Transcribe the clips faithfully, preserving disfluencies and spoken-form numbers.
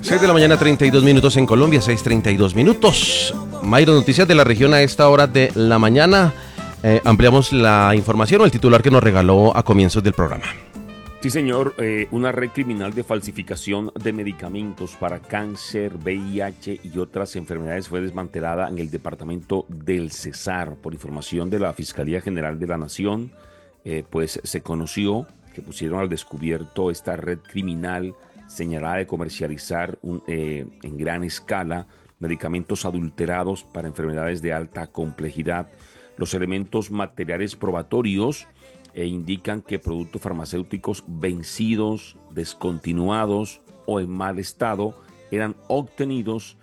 seis de la mañana, treinta y dos minutos en Colombia, seis treinta y dos minutos. Mayro, noticias de la región a esta hora de la mañana. Eh, ampliamos la información o el titular que nos regaló a comienzos del programa. Sí, señor, eh, una red criminal de falsificación de medicamentos para cáncer, V I H y otras enfermedades fue desmantelada en el departamento del Cesar. Por información de la Fiscalía General de la Nación, eh, pues se conoció que pusieron al descubierto esta red criminal señalada de comercializar un, eh, en gran escala medicamentos adulterados para enfermedades de alta complejidad. Los elementos materiales probatorios e indican que productos farmacéuticos vencidos, descontinuados o en mal estado eran obtenidos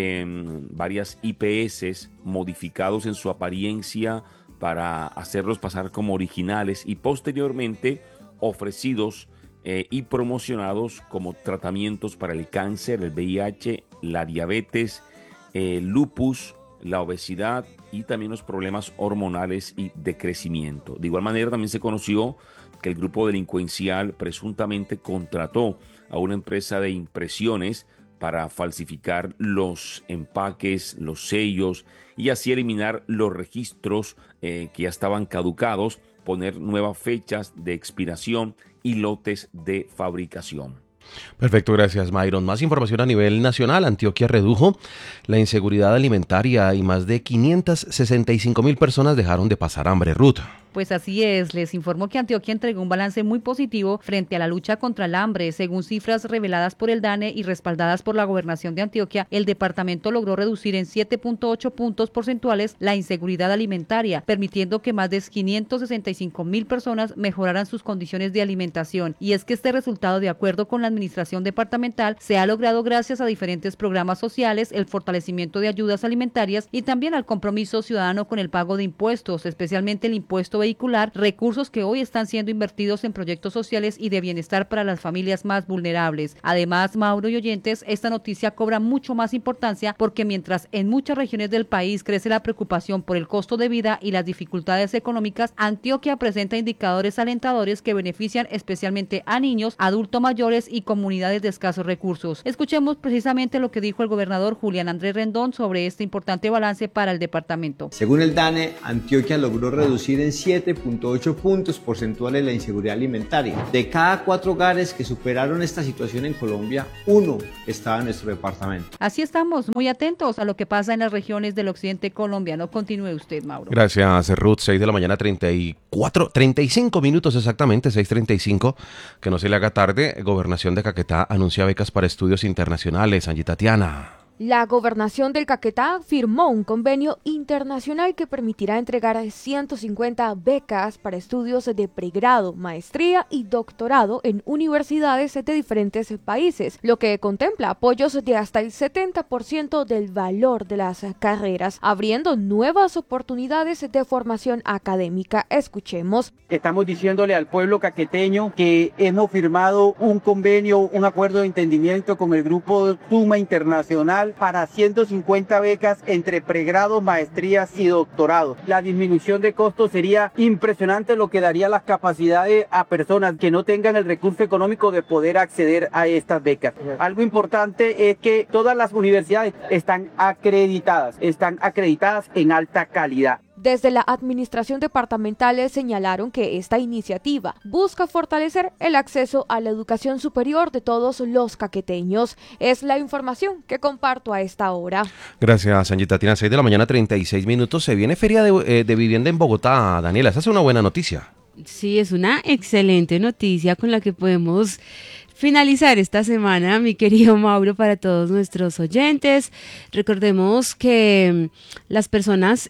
en varias I P S, modificados en su apariencia para hacerlos pasar como originales y posteriormente ofrecidos eh, y promocionados como tratamientos para el cáncer, el V I H, la diabetes, el lupus, la obesidad y también los problemas hormonales y de crecimiento. De igual manera también se conoció que el grupo delincuencial presuntamente contrató a una empresa de impresiones para falsificar los empaques, los sellos y así eliminar los registros eh, que ya estaban caducados, poner nuevas fechas de expiración y lotes de fabricación. Perfecto, gracias, Myron. Más información a nivel nacional. Antioquia redujo la inseguridad alimentaria y más de quinientas sesenta y cinco mil personas dejaron de pasar hambre. Ruth. Pues así es, les informó que Antioquia entregó un balance muy positivo frente a la lucha contra el hambre. Según cifras reveladas por el DANE y respaldadas por la Gobernación de Antioquia, el departamento logró reducir en siete punto ocho puntos porcentuales la inseguridad alimentaria, permitiendo que más de quinientas sesenta y cinco mil personas mejoraran sus condiciones de alimentación. Y es que este resultado, de acuerdo con la administración departamental, se ha logrado gracias a diferentes programas sociales, el fortalecimiento de ayudas alimentarias y también al compromiso ciudadano con el pago de impuestos, especialmente el impuesto vehicular, recursos que hoy están siendo invertidos en proyectos sociales y de bienestar para las familias más vulnerables. Además, Mauro y oyentes, esta noticia cobra mucho más importancia porque mientras en muchas regiones del país crece la preocupación por el costo de vida y las dificultades económicas, Antioquia presenta indicadores alentadores que benefician especialmente a niños, adultos mayores y comunidades de escasos recursos. Escuchemos precisamente lo que dijo el gobernador Julián Andrés Rendón sobre este importante balance para el departamento. Según el DANE, Antioquia logró reducir en siete punto ocho puntos porcentuales la inseguridad alimentaria. De cada cuatro hogares que superaron esta situación en Colombia, uno estaba en nuestro departamento. Así estamos, muy atentos a lo que pasa en las regiones del occidente colombiano. Continúe usted, Mauro. Gracias, Ruth. seis de la mañana, treinta y cuatro, treinta y cinco minutos exactamente, seis treinta y cinco. Que no se le haga tarde. Gobernación de Caquetá anuncia becas para estudios internacionales. Angie Tatiana. La Gobernación del Caquetá firmó un convenio internacional que permitirá entregar ciento cincuenta becas para estudios de pregrado, maestría y doctorado en universidades de diferentes países, lo que contempla apoyos de hasta el setenta por ciento del valor de las carreras, abriendo nuevas oportunidades de formación académica. Escuchemos. Estamos diciéndole al pueblo caqueteño que hemos firmado un convenio, un acuerdo de entendimiento con el grupo Suma Internacional para ciento cincuenta becas entre pregrado, maestrías y doctorado. La disminución de costos sería impresionante, lo que daría las capacidades a personas que no tengan el recurso económico de poder acceder a estas becas. Algo importante es que todas las universidades están acreditadas, están acreditadas en alta calidad. Desde la administración departamental señalaron que esta iniciativa busca fortalecer el acceso a la educación superior de todos los caqueteños. Es la información que comparto a esta hora. Gracias, Angie Tatiana. seis de la mañana, treinta y seis minutos. Se viene Feria de, eh, de Vivienda en Bogotá. Daniela, esa es una buena noticia. Sí, es una excelente noticia con la que podemos finalizar esta semana, mi querido Mauro, para todos nuestros oyentes. Recordemos que las personas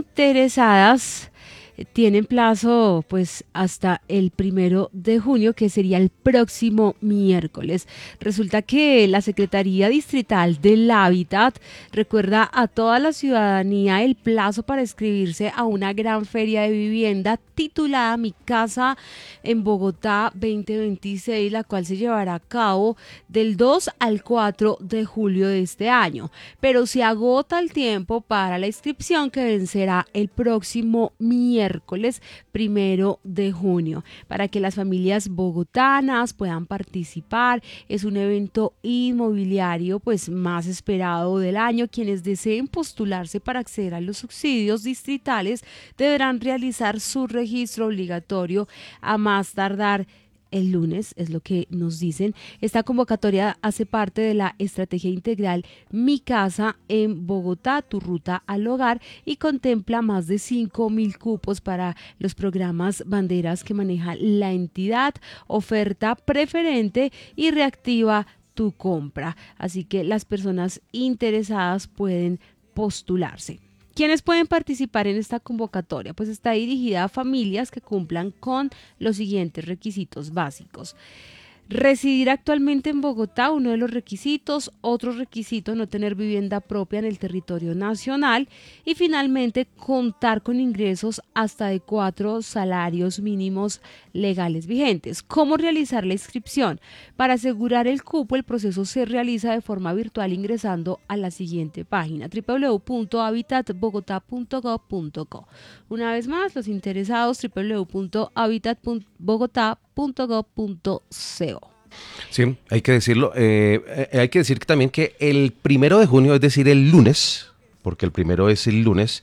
interesadas tienen plazo pues hasta el primero de junio, que sería el próximo miércoles. Resulta que la Secretaría Distrital del Hábitat recuerda a toda la ciudadanía el plazo para inscribirse a una gran feria de vivienda titulada Mi Casa en Bogotá veinte veintiséis, la cual se llevará a cabo del dos al cuatro de julio de este año, pero se agota el tiempo para la inscripción, que vencerá el próximo miércoles miércoles primero de junio, para que las familias bogotanas puedan participar. Es un evento inmobiliario pues más esperado del año. Quienes deseen postularse para acceder a los subsidios distritales deberán realizar su registro obligatorio a más tardar el lunes, es lo que nos dicen. Esta convocatoria hace parte de la estrategia integral Mi Casa en Bogotá, tu ruta al hogar, y contempla más de cinco mil cupos para los programas banderas que maneja la entidad, oferta preferente y reactiva tu compra. Así que las personas interesadas pueden postularse. ¿Quiénes pueden participar en esta convocatoria? Pues está dirigida a familias que cumplan con los siguientes requisitos básicos. Residir actualmente en Bogotá, uno de los requisitos. Otro requisito, no tener vivienda propia en el territorio nacional. Y finalmente, contar con ingresos hasta de cuatro salarios mínimos legales vigentes. ¿Cómo realizar la inscripción? Para asegurar el cupo, el proceso se realiza de forma virtual ingresando a la siguiente página: doble u doble u doble u punto habitat bogotá punto gov punto co. Una vez más, los interesados, doble u doble u doble u punto habitat bogotá punto gov punto co. Sí, hay que decirlo. Eh, hay que decir que también que el primero de junio, es decir, el lunes, porque el primero es el lunes,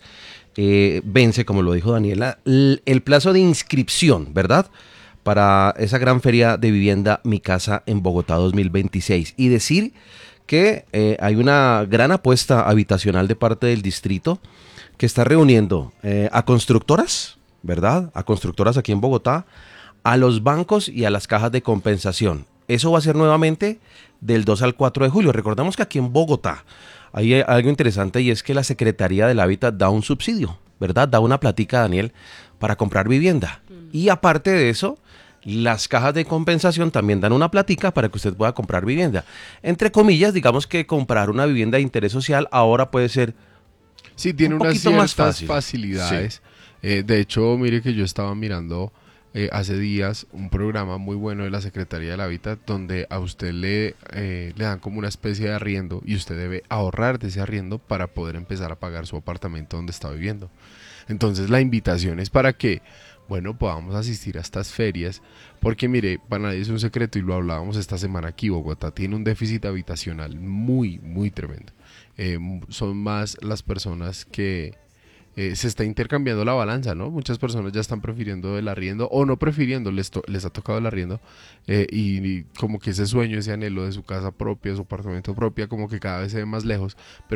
eh, vence, como lo dijo Daniela, el, el plazo de inscripción, ¿verdad?, para esa gran feria de vivienda Mi Casa en Bogotá dos mil veintiséis. Y decir que eh, hay una gran apuesta habitacional de parte del distrito que está reuniendo eh, a constructoras, ¿verdad?, a constructoras aquí en Bogotá, a los bancos y a las cajas de compensación. Eso va a ser nuevamente del dos al cuatro de julio. Recordamos que aquí en Bogotá hay algo interesante, y es que la Secretaría del Hábitat da un subsidio, ¿verdad? Da una platica, Daniel, para comprar vivienda. Mm. Y aparte de eso, las cajas de compensación también dan una platica para que usted pueda comprar vivienda. Entre comillas, digamos que comprar una vivienda de interés social ahora puede ser sí, tiene un unas poquito más ciertas fácil. facilidades. Sí. Eh, de hecho, mire que yo estaba mirando Eh, hace días un programa muy bueno de la Secretaría del Hábitat, donde a usted le, eh, le dan como una especie de arriendo, y usted debe ahorrar de ese arriendo para poder empezar a pagar su apartamento donde está viviendo. Entonces la invitación es para que, bueno, podamos asistir a estas ferias, porque mire, para nadie es un secreto, y lo hablábamos esta semana aquí, Bogotá tiene un déficit habitacional muy, muy tremendo. Eh, son más las personas que Eh, se está intercambiando la balanza, ¿no? Muchas personas ya están prefiriendo el arriendo, o no prefiriendo, les, to- les ha tocado el arriendo, eh, y, y como que ese sueño, ese anhelo de su casa propia, su apartamento propia, como que cada vez se ve más lejos, pero